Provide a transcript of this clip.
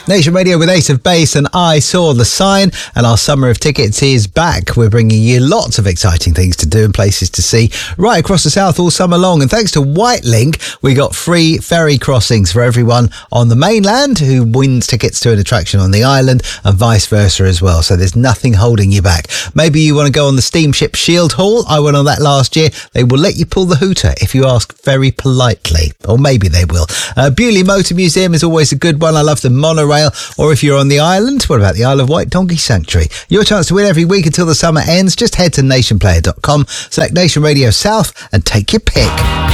Nation Radio with Ace of Base and I Saw the Sign, and our summer of tickets is back. We're bringing you lots of exciting things to do and places to see right across the south all summer long. And thanks to Whitelink, we got free ferry crossings for everyone on the mainland who wins tickets to an attraction on the island, and vice versa as well. So there's nothing holding you back. Maybe you want to go on the steamship Shield Hall. I went on that last year. They will let you pull the hooter if you ask very politely, or maybe they will. Bewley Motor Museum is always a good one. I love the monorail. Or if you're on the island, what about the Isle of Wight Donkey Sanctuary? Your chance to win every week until the summer ends. Just head to nationplayer.com, select Nation Radio South and take your pick.